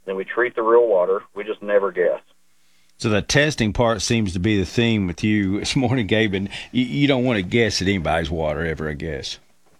and we treat the real water. We just never guess. So the testing part seems to be the theme with you this morning, Gabe, and you don't want to guess at anybody's water ever, I guess.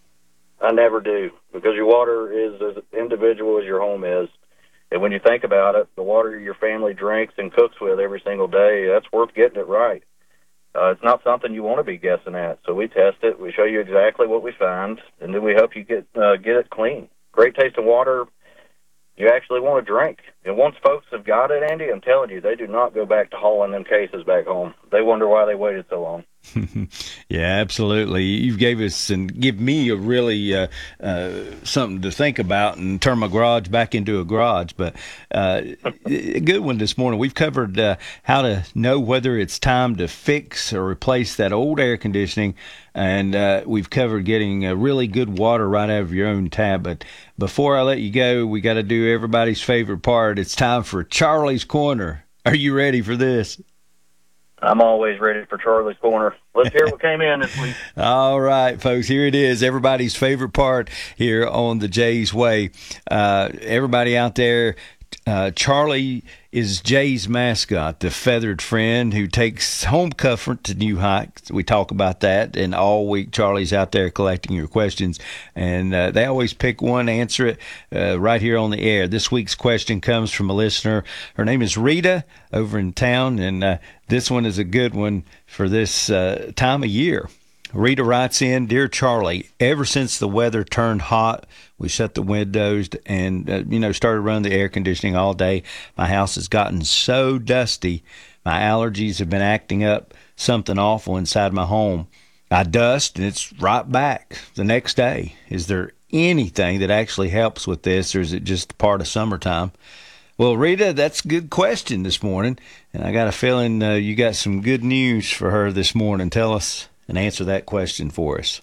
I never do, because your water is as individual as your home is. And when you think about it, the water your family drinks and cooks with every single day, that's worth getting it right. It's not something you want to be guessing at. So we test it, we show you exactly what we find, and then we help you get it clean. Great tasting water you actually want to drink. And once folks have got it, Andy, I'm telling you, they do not go back to hauling them cases back home. They wonder why they waited so long. Yeah, absolutely. You gave us and give me a really something to think about and turn my garage back into a garage. But a good one this morning. We've covered how to know whether it's time to fix or replace that old air conditioning, and we've covered getting really good water right out of your own tap. But before I let you go, we got to do everybody's favorite part. It's time for Charlie's Corner. Are you ready for this? I'm always ready for Charlie's Corner. Let's hear what came in this week. All right, folks, here it is. Everybody's favorite part here on the Jay's Way. Everybody out there, Charlie is Jay's mascot, the feathered friend who takes home comfort to new heights. We talk about that, and all week Charlie's out there collecting your questions, and they always pick one, answer it right here on the air. This week's question comes from a listener. Her name is Rita over in town, and this one is a good one for this time of year. Rita writes in, Dear Charlie, ever since the weather turned hot, we shut the windows and, started running the air conditioning all day. My house has gotten so dusty. My allergies have been acting up something awful inside my home. I dust and it's right back the next day. Is there anything that actually helps with this, or is it just part of summertime? Well, Rita, that's a good question this morning, and I got a feeling you got some good news for her this morning. Tell us and answer that question for us.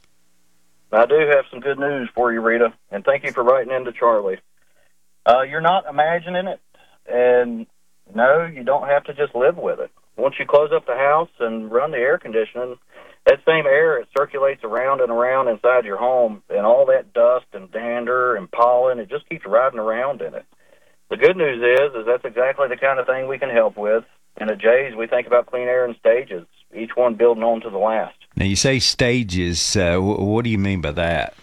I do have some good news for you, Rita, and thank you for writing in to Charlie. You're not imagining it, and no, you don't have to just live with it. Once you close up the house and run the air conditioning, that same air, it circulates around and around inside your home, and all that dust and dander and pollen, it just keeps riding around in it. The good news is that's exactly the kind of thing we can help with. And at Jay's, we think about clean air in stages, each one building on to the last. Now, you say stages. What do you mean by that?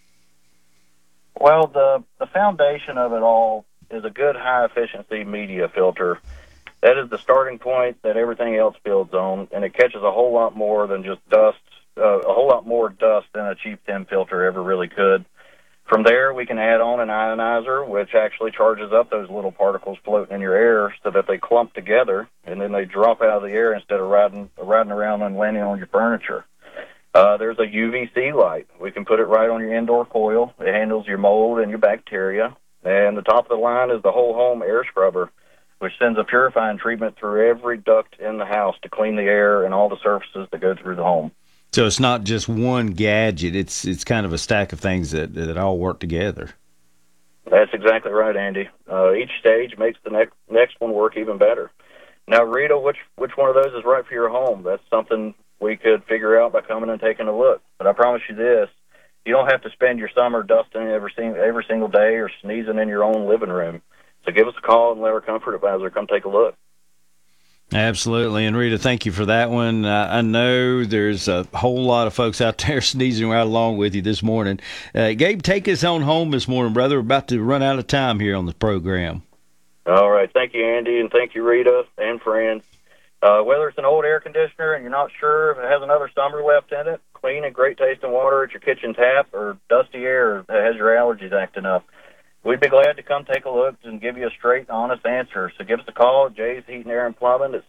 Well, the foundation of it all is a good high-efficiency media filter. That is the starting point that everything else builds on, and it catches a whole lot more than just dust, a whole lot more dust than a cheap tin filter ever really could. From there, we can add on an ionizer, which actually charges up those little particles floating in your air so that they clump together, and then they drop out of the air instead of riding around and landing on your furniture. There's a UVC light. We can put it right on your indoor coil. It handles your mold and your bacteria. And the top of the line is the whole home air scrubber, which sends a purifying treatment through every duct in the house to clean the air and all the surfaces that go through the home. So it's not just one gadget. It's kind of a stack of things that all work together. That's exactly right, Andy. Each stage makes the next one work even better. Now, Rita, which one of those is right for your home? That's something we could figure out by coming and taking a look. But I promise you this, you don't have to spend your summer dusting every single day or sneezing in your own living room. So give us a call and let our comfort advisor come take a look. Absolutely. And Rita, thank you for that one. I know there's a whole lot of folks out there sneezing right along with you this morning. Gabe, take us on home this morning, brother. We're about to run out of time here on the program. All right. Thank you, Andy, and thank you, Rita and friends. Whether it's an old air conditioner and you're not sure if it has another summer left in it, clean and great tasting water at your kitchen tap, or dusty air that has your allergies acting up, we'd be glad to come take a look and give you a straight, honest answer. So give us a call at Jay's Heating, Air, and Plumbing. It's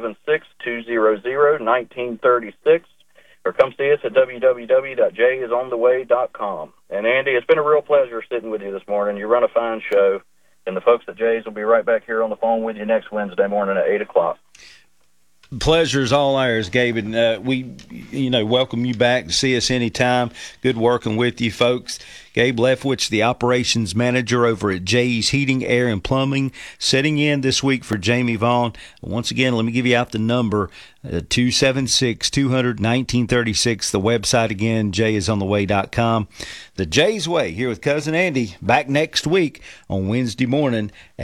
276-200-1936. Or come see us at www.jayisontheway.com. And, Andy, it's been a real pleasure sitting with you this morning. You run a fine show. And the folks at Jay's will be right back here on the phone with you next Wednesday morning at 8 o'clock. Pleasure's all ours, Gabe, and we, welcome you back to see us anytime. Good working with you, folks. Gabe Lefwich, the operations manager over at Jay's Heating, Air, and Plumbing, sitting in this week for Jamie Vaughn. Once again, let me give you out the number, 276-200-1936. The website again, jayisontheway.com. The Jay's Way here with Cousin Andy, back next week on Wednesday morning.